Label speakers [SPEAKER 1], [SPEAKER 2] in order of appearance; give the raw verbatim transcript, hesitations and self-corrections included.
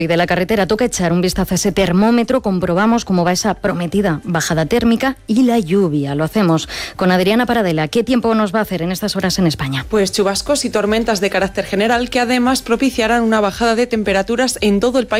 [SPEAKER 1] Y de la carretera toca echar un vistazo a ese termómetro, comprobamos cómo va esa prometida bajada térmica y la lluvia. Lo hacemos con Adriana Paradela. ¿Qué tiempo nos va a hacer en estas horas en España?
[SPEAKER 2] Pues chubascos y tormentas de carácter general que además propiciarán una bajada de temperaturas en todo el país.